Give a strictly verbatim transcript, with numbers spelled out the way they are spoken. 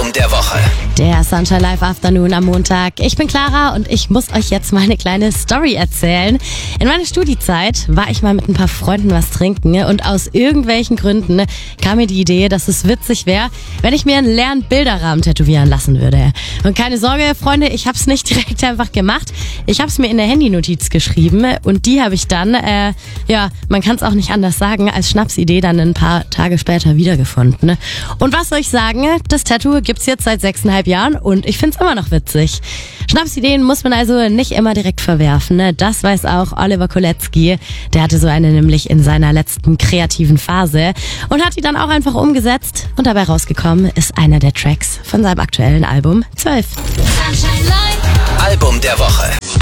Album der Woche. Der Sunshine Live Afternoon am Montag. Ich bin Clara und ich muss euch jetzt mal eine kleine Story erzählen. In meiner Studiezeit war ich mal mit ein paar Freunden was trinken und aus irgendwelchen Gründen kam mir die Idee, dass es witzig wäre, wenn ich mir einen leeren Bilderrahmen tätowieren lassen würde. Und keine Sorge, Freunde, ich habe es nicht direkt einfach gemacht. Ich habe es mir in der Handynotiz geschrieben und die habe ich dann, äh, ja, man kann es auch nicht anders sagen, als Schnapsidee dann ein paar Tage später wiedergefunden. Und was soll ich sagen? Das Tattoo gibt's jetzt seit sechseinhalb Jahren und ich find's immer noch witzig. Schnapsideen muss man also nicht immer direkt verwerfen. Das weiß auch Oliver Kolecki. Der hatte so eine nämlich in seiner letzten kreativen Phase und hat die dann auch einfach umgesetzt. Und dabei rausgekommen ist einer der Tracks von seinem aktuellen Album zwölf. Album der Woche.